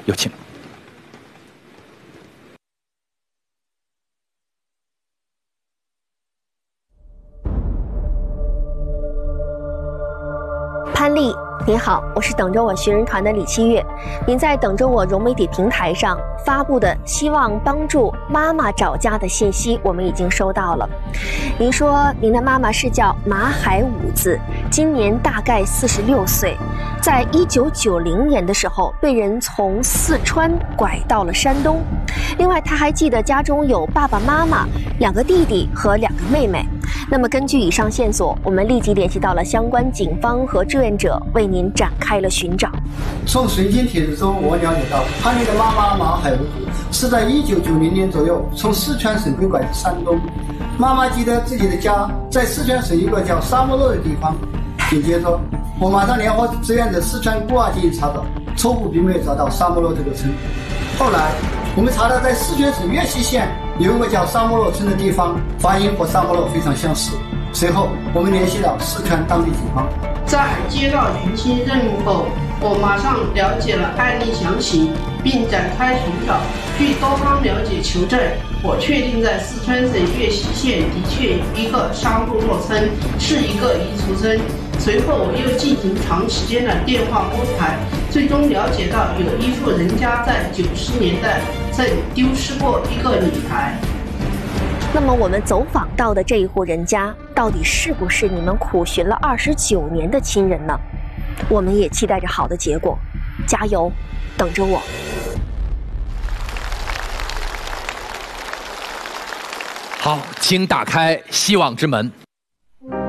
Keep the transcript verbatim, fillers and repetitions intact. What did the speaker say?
有请。 潘丽，你好，我是等着我寻人团的李七月。您在等着我融媒体平台上发布的希望帮助妈妈找家的信息，我们已经收到了。您说您的妈妈是叫马海五子，今年大概四十六岁，在一九九零年的时候被人从四川拐到了山东。另外，他还记得家中有爸爸妈妈、两个弟弟和两个妹妹。那么根据以上线索，我们立即联系到了相关警方和志愿者，为您展开了寻找。 从水晶帖子中，我了解到潘丽的妈妈马海五子是在一九九零年左右从四川省被拐至山东。妈妈记得自己的家在四川省一个叫沙漠洛的地方。紧接着，我马上联合志愿者四川固瓦进行查找，初步并没有找到沙漠洛这个村。后来，我们查到在四川省岳西县有一个叫沙漠洛村的地方，发现和沙漠洛非常相似。随后，我们联系到四川当地警方。 在接到寻亲任务后，我马上了解了案例详情，并展开寻找。据多方了解求证，我确定在四川省岳西县的确有一个沙漠洛村，是一个彝族村。随后我又进行长时间的电话拨台，最终了解到有一户人家在九十年代曾丢失过一个女孩。 那么我们走访到的这一户人家，到底是不是你们苦寻了二十九年的亲人呢？我们也期待着好的结果，加油，等着我。 好，请打开希望之门。